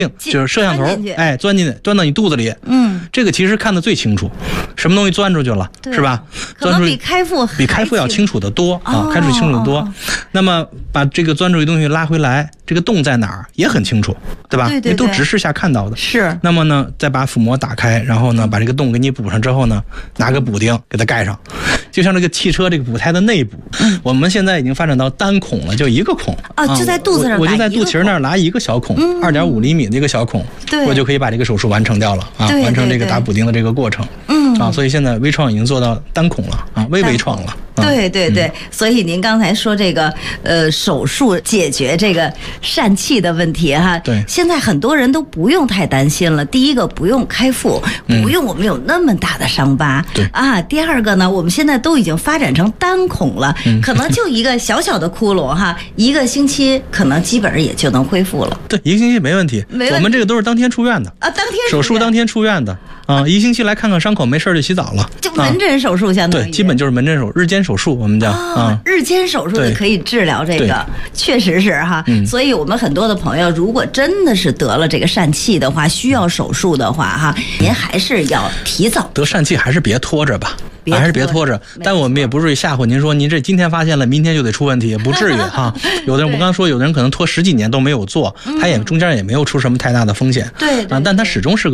就是摄像头，钻进去，钻到你肚子里。这个其实看得最清楚，什么东西钻出去了，是吧？ 可能比开腹要清楚得多啊，开腹清楚得多。那么把这个钻出去的东西拉回来，这个洞在哪儿也很清楚，对吧？ 对， 都直视下看到的。 是。 那么呢，再把腹膜打开，然后呢，把这个洞给你补上之后呢，拿个补丁给它盖上，就像这个汽车这个补胎的内部，我们现在已经发展到单孔了，就一个孔就在肚子上， 我就在肚脐那儿拿一个小孔，2.5厘米的一个小孔，我就可以把这个手术完成掉了啊，完成这个打补丁的这个过程。所以现在微创已经做到单孔了啊，微创了。 对，所以您刚才说这个手术解决这个疝气的问题哈， 对， 现在很多人都不用太担心了。第一个不用开腹，不用我们有那么大的伤疤， 对啊。第二个呢，我们现在都已经发展成单孔了，可能就一个小小的窟窿哈，1个星期可能基本上也就能恢复了。 对，1个星期没问题。我们这个都是当天出院的啊，手术当天出院的啊，1星期来看看伤口，没事就洗澡了， 就门诊手术相当于对，基本就是门诊日间手术，我们叫日间手术的可以治疗这个，确实是哈。所以我们很多的朋友，如果真的是得了这个疝气的话，需要手术的话哈，您还是要提早得疝气，还是别拖着吧。还是别拖着，但我们也不至于吓唬您说您这今天发现了，明天就得出问题，也不至于哈。有的人我刚刚说，有的人可能拖10几年都没有做，他也中间也没有出什么太大的风险， 对， 但他始终是个